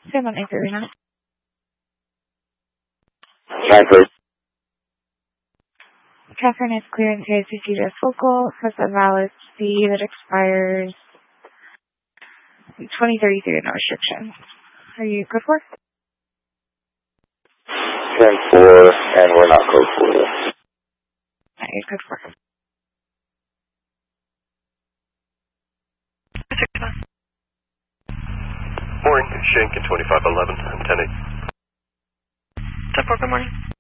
Sam on Anchor now. Frankfurt. Catherine is clearance here to CGS Local. Has a valid fee that expires 2033 no restrictions. Are you good for? 10-4, and we're not code for you. You're good for. Morning, Shank in 2511. I'm 10-8. 10-4, good morning.